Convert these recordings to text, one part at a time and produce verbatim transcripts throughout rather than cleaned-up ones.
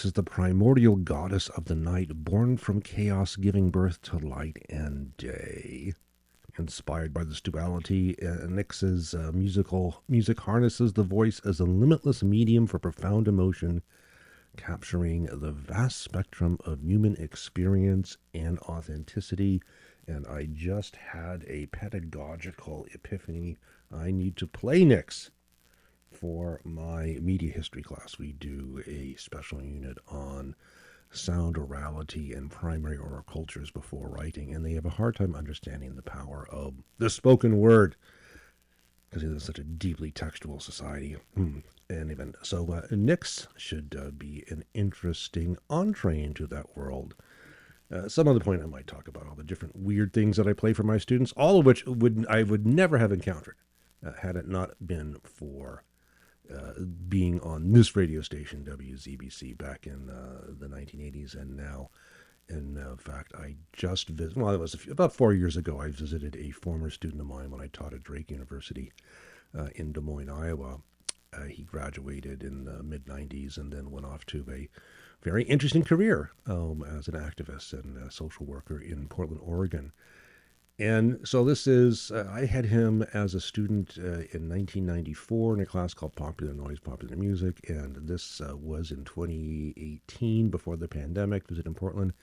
Nyx is the primordial goddess of the night, born from chaos, giving birth to light and day. Inspired by this duality, uh, Nyx's uh, musical music harnesses the voice as a limitless medium for profound emotion, capturing the vast spectrum of human experience and authenticity. And I just had a pedagogical epiphany. I need to play Nyx for my media history class. We do a special unit on sound orality and primary oral cultures before writing, and they have a hard time understanding the power of the spoken word because it is such a deeply textual society. Hmm. And even so, uh, Nyx should uh, be an interesting entree into that world. Uh, some other point I might talk about all the different weird things that I play for my students, all of which would I would never have encountered uh, had it not been for uh, being on this radio station, W Z B C, back in uh, the nineteen eighties. And now, in uh, fact, I just visited, well, it was a few, about four years ago, I visited a former student of mine when I taught at Drake University uh, in Des Moines, Iowa. Uh, he graduated in the mid nineties and then went off to a very interesting career um, as an activist and a social worker in Portland, Oregon. And so this is, uh, I had him as a student uh, in nineteen ninety-four in a class called Popular Noise, Popular Music. And this uh, was in twenty eighteen, before the pandemic, visit in Portland.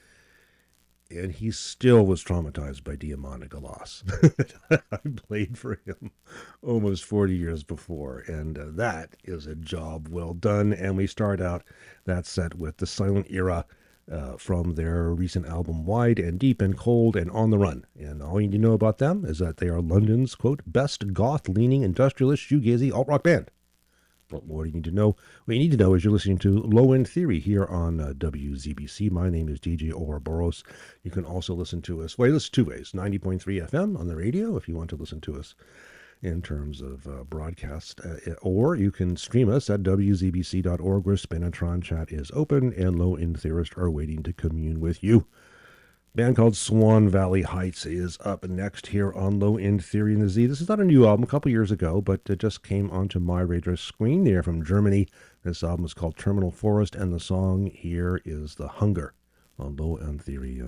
And he still was traumatized by Diamante Galas. I played for him almost forty years before, and uh, that is a job well done. And we start out that set with The Silent Era uh, from their recent album Wide and Deep and Cold and On the Run. And all you need to know about them is that they are London's, quote, best goth-leaning industrialist shoegazy alt-rock band. What more do you need to know? What you need to know is you're listening to Low End Theory here on uh, W Z B C. My name is D J Ouroboros. You can also listen to us, well, listen two ways. ninety point three F M on the radio if you want to listen to us in terms of uh, broadcast. Uh, or you can stream us at W Z B C dot org, where Spinatron chat is open and Low End Theorists are waiting to commune with you. A band called Swan Valley Heights is up next here on Low End Theory in the Z. This is not a new album, a couple years ago, but it just came onto my radar screen. They're from Germany. This album is called Terminal Forest, and the song here is The Hunger on Low End Theory